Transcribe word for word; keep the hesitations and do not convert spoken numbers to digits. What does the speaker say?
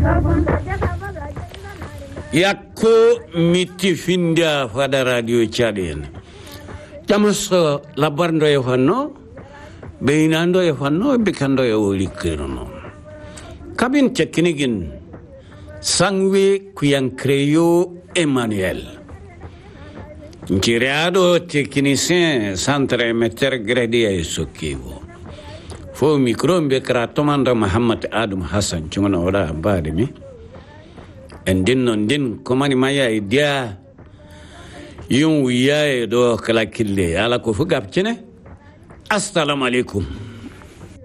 yakko miti finda fada radio chaden tamuso labarndo e fanno beinando e fanno bikando e olikirno kabin teknigin sangwe kuyan creyo Emmanuel Giriado technicien centre meter gradi e sokkivo fo micro be kratomanda Muhammad Adam Hassan chungona ora bade mi endin non din komani maya idea yun wiya do kala kille ala ko fu gabcine assalamu alaikum